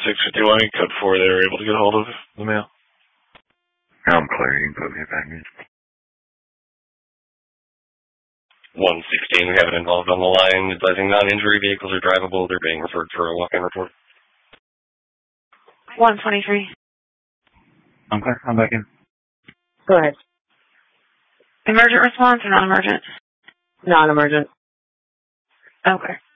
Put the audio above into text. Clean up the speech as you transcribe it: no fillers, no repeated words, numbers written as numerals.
651, code 4, they were able to get a hold of the mail. I'm clear. You can put me back in. 116, we have it involved on the line, advising non-injury vehicles are drivable. They're being referred for a walk-in report. 123. I'm clear. I'm back in. Go ahead. Emergent response or non-emergent? Non-emergent. Okay.